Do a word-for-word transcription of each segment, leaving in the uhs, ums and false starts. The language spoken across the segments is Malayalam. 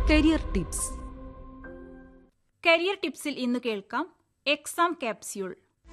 Career tips. കരിയർ ടിപ്സിൽ ഇന്ന് കേൾക്കാം exam capsule.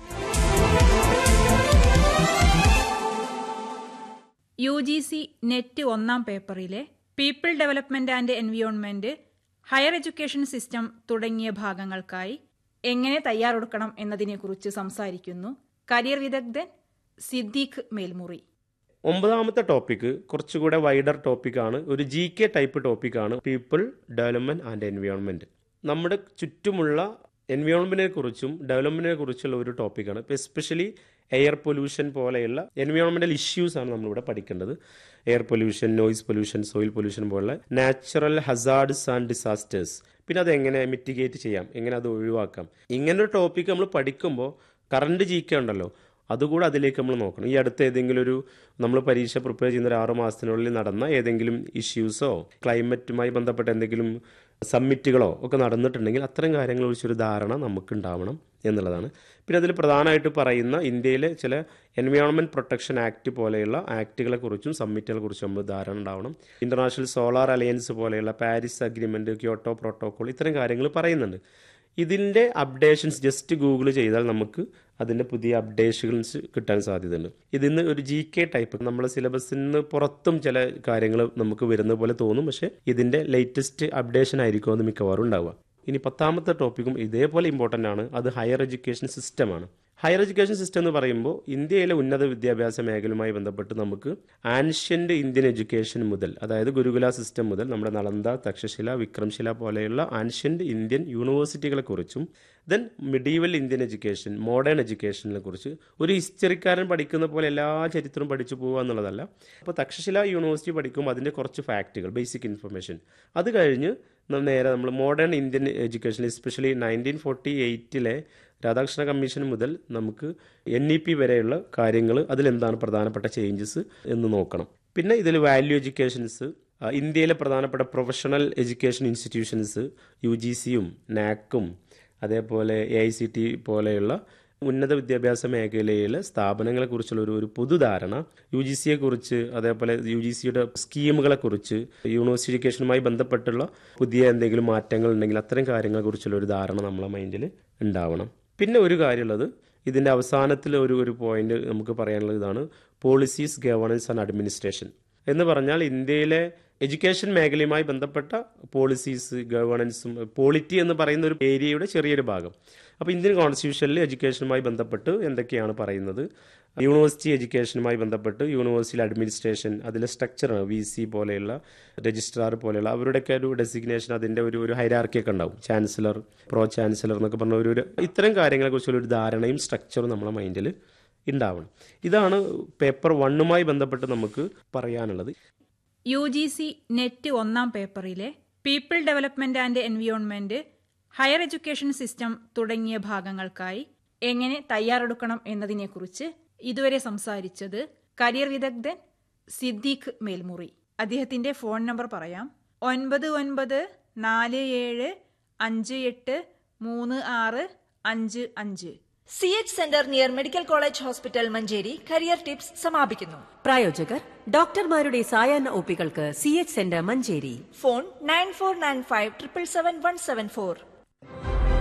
U G C net ഒന്നാം പേപ്പറിലെ people development and environment, higher education system തുടങ്ങിയ ഭാഗങ്ങൾക്കായി എങ്ങനെ തയ്യാറെടുക്കണം എന്നതിനെക്കുറിച്ച് സംസാരിക്കുന്നു കരിയർ വിദഗ്ധൻ സിദ്ദീഖ് മേൽമുറി. ഒമ്പതാമത്തെ ടോപ്പിക്ക് കുറച്ചുകൂടെ വൈഡർ ടോപ്പിക്കാണ്, ഒരു ജി കെ ടൈപ്പ് ടോപ്പിക്കാണ് പീപ്പിൾ ഡെവലപ്മെന്റ് ആൻഡ് എൻവിയോൺമെന്റ്. നമ്മുടെ ചുറ്റുമുള്ള എൻവിയോൺമെന്റിനെ കുറിച്ചും ഡെവലപ്മെന്റിനെ കുറിച്ചുള്ള ഒരു ടോപ്പിക്കാണ്. ഇപ്പോൾ എസ്പെഷ്യലി എയർ പൊല്യൂഷൻ പോലെയുള്ള എൻവിയോൺമെന്റൽ ഇഷ്യൂസ് ആണ് നമ്മളിവിടെ പഠിക്കേണ്ടത്. Air pollution, noise pollution, soil pollution പോലുള്ള നാച്ചുറൽ ഹസാർഡ്സ് ആൻഡ് ഡിസാസ്റ്റേഴ്സ്. പിന്നെ അതെങ്ങനെ മിറ്റിഗേറ്റ് ചെയ്യാം, എങ്ങനെ അത് ഒഴിവാക്കാം. ഇങ്ങനൊരു ടോപ്പിക്ക് നമ്മൾ പഠിക്കുമ്പോൾ കറണ്ട് ജി കെ ഉണ്ടല്ലോ, അതുകൂടെ അതിലേക്ക് നമ്മൾ നോക്കണം. ഈ അടുത്ത് ഏതെങ്കിലും ഒരു നമ്മൾ പരീക്ഷ പ്രിപ്പയർ ചെയ്യുന്ന ഒരു ആറു മാസത്തിനുള്ളിൽ നടന്ന ഏതെങ്കിലും ഇഷ്യൂസോ ക്ലൈമറ്റുമായി ബന്ധപ്പെട്ട എന്തെങ്കിലും സമ്മിറ്റുകളോ ഒക്കെ നടന്നിട്ടുണ്ടെങ്കിൽ അത്തരം കാര്യങ്ങളെ കുറിച്ചൊരു ധാരണ നമുക്ക് ഉണ്ടാവണം എന്നുള്ളതാണ്. പിന്നെ അതിൽ പ്രധാനമായിട്ട് പറയുന്ന ഇന്ത്യയിലെ ചില എൻവയോൺമെന്റ് പ്രൊട്ടക്ഷൻ ആക്ട് പോലെയുള്ള ആക്ടുകളെ കുറിച്ചും സമ്മിറ്റുകളെ കുറിച്ചും നമ്മൾ ധാരണ ഉണ്ടാവണം. ഇന്റർനാഷണൽ സോളാർ അലയൻസ് പോലെയുള്ള പാരീസ് അഗ്രിമെന്റ്, ക്യോട്ടോ പ്രോട്ടോകോൾ, ഇത്തരം കാര്യങ്ങൾ പറയുന്നുണ്ട്. ഇതിൻ്റെ അപ്ഡേഷൻസ് ജസ്റ്റ് ഗൂഗിൾ ചെയ്താൽ നമുക്ക് അതിൻ്റെ പുതിയ അപ്ഡേഷൻസ് കിട്ടാൻ സാധ്യതയുണ്ട്. ഇതിന്ന് ഒരു ജി കെ ടൈപ്പ്, നമ്മളെ സിലബസിന് പുറത്തും ചില കാര്യങ്ങൾ നമുക്ക് വരുന്ന പോലെ തോന്നും, പക്ഷേ ഇതിൻ്റെ ലേറ്റസ്റ്റ് അപ്ഡേഷൻ ആയിരിക്കും അത് മിക്കവാറും ഉണ്ടാവുക. ഇനി പത്താമത്തെ ടോപ്പിക്കും ഇതേപോലെ ഇമ്പോർട്ടൻ്റ് ആണ്, അത് ഹയർ എഡ്യൂക്കേഷൻ സിസ്റ്റമാണ്. ഹയർ എഡ്യൂക്കേഷൻ സിസ്റ്റം എന്ന് പറയുമ്പോൾ ഇന്ത്യയിലെ ഉന്നത വിദ്യാഭ്യാസ മേഖലയുമായി ബന്ധപ്പെട്ട് നമുക്ക് ആൻഷ്യന്റ് ഇന്ത്യൻ എഡ്യൂക്കേഷൻ മുതൽ, അതായത് ഗുരുകുല സിസ്റ്റം മുതൽ നമ്മുടെ നളന്ദ, തക്ഷശില, വിക്രംശില പോലെയുള്ള ആൻഷ്യന്റ് ഇന്ത്യൻ യൂണിവേഴ്സിറ്റികളെ കുറിച്ചും then medieval Indian education, modern എഡ്യൂക്കേഷനെ കുറിച്ച് ഒരു ഹിസ്റ്ററിക്കാരൻ പഠിക്കുന്ന പോലെ എല്ലാ ചരിത്രവും പഠിച്ചു പോകുക എന്നുള്ളതല്ല. അപ്പോൾ തക്ഷശില യൂണിവേഴ്സിറ്റി പഠിക്കുമ്പോൾ അതിൻ്റെ കുറച്ച് ഫാക്റ്റുകൾ, ബേസിക് ഇൻഫർമേഷൻ, അത് കഴിഞ്ഞ് നേരെ നമ്മൾ modern Indian education, especially nineteen forty എയ്റ്റിലെ Radhakrishna commission മുതൽ നമുക്ക് എൻ ഇ പി വരെയുള്ള കാര്യങ്ങൾ, അതിലെന്താണ് പ്രധാനപ്പെട്ട ചേഞ്ചസ് എന്ന് നോക്കണം. പിന്നെ ഇതിൽ വാല്യൂ എഡ്യൂക്കേഷൻസ്, ഇന്ത്യയിലെ പ്രധാനപ്പെട്ട professional education institutions, U G സിയും നാക്കും അതേപോലെ എ ഐ സി ടി പോലെയുള്ള ഉന്നത വിദ്യാഭ്യാസ മേഖലയിലെ സ്ഥാപനങ്ങളെ കുറിച്ചുള്ള ഒരു ഒരു പൊതുധാരണ, യു ജി സിയെ കുറിച്ച്, അതേപോലെ യു ജി സിയുടെ സ്കീമുകളെ കുറിച്ച്, യൂണിവേഴ്സിറ്റി എഡ്യൂക്കേഷനുമായി ബന്ധപ്പെട്ടുള്ള പുതിയ എന്തെങ്കിലും മാറ്റങ്ങൾ ഉണ്ടെങ്കിൽ അത്തരം കാര്യങ്ങളെ കുറിച്ചുള്ള ഒരു ധാരണ നമ്മളെ മൈൻഡിൽ ഉണ്ടാവണം. പിന്നെ ഒരു കാര്യമുള്ളത്, ഇതിൻ്റെ അവസാനത്തിൽ ഒരു ഒരു പോയിന്റ് നമുക്ക് പറയാനുള്ളത് ഇതാണ്, പോളിസീസ്, ഗവേണൻസ് ആൻഡ് അഡ്മിനിസ്ട്രേഷൻ എന്ന് പറഞ്ഞാൽ ഇന്ത്യയിലെ എഡ്യൂക്കേഷൻ മേഖലയുമായി ബന്ധപ്പെട്ട പോളിസീസ്, ഗവേണൻസും, പോളിറ്റി എന്ന് പറയുന്ന ഒരു ഏരിയയുടെ ചെറിയൊരു ഭാഗം. അപ്പോൾ ഇന്ത്യൻ കോൺസ്റ്റിറ്റ്യൂഷനിൽ എഡ്യൂക്കേഷനുമായി ബന്ധപ്പെട്ട് എന്തൊക്കെയാണ് പറയുന്നത്, യൂണിവേഴ്സിറ്റി എഡ്യൂക്കേഷനുമായി ബന്ധപ്പെട്ട് യൂണിവേഴ്സിറ്റി അഡ്മിനിസ്ട്രേഷൻ, അതിലെ സ്ട്രക്ചറാണ് വി സി പോലെയുള്ള, രജിസ്ട്രാർ പോലെയുള്ള അവരുടെയൊക്കെ ഒരു ഡെസിഗ്നേഷൻ, അതിൻ്റെ ഒരു ഒരു ഹൈറാർക്കിയൊക്കെ ഉണ്ടാവും, ചാൻസലർ, പ്രോ ചാൻസലർ എന്നൊക്കെ പറഞ്ഞ ഒരു ഒരു ഇത്തരം കാര്യങ്ങളെക്കുറിച്ചുള്ള ഒരു ധാരണയും സ്ട്രക്ചറും നമ്മളെ മൈൻഡിൽ ഉണ്ടാവണം. ഇതാണ് പേപ്പർ വണ്ണുമായി ബന്ധപ്പെട്ട് നമുക്ക് പറയാനുള്ളത്. യു ജി സി നെറ്റ് ഒന്നാം പേപ്പറിലെ people development and environment, higher education system തുടങ്ങിയ ഭാഗങ്ങൾക്കായി എങ്ങനെ തയ്യാറെടുക്കണം എന്നതിനെക്കുറിച്ച് ഇതുവരെ സംസാരിച്ചത് കരിയർ വിദഗ്ധൻ സിദ്ദീഖ് മേൽമുറി. അദ്ദേഹത്തിന്റെ ഫോൺ നമ്പർ പറയാം: ഒൻപത് ഒൻപത് നാല് ഏഴ് അഞ്ച് എട്ട് മൂന്ന് ആറ് അഞ്ച് അഞ്ച്. C H centre near medical college hospital, Manjeri. Career tips സമാപിക്കുന്നു. പ്രായോജകർ ഡോക്ടർമാരുടെ സായാഹ്ന O പികൾക്ക് C H centre, Manjeri. Phone nine four nine five triple seven one seven four.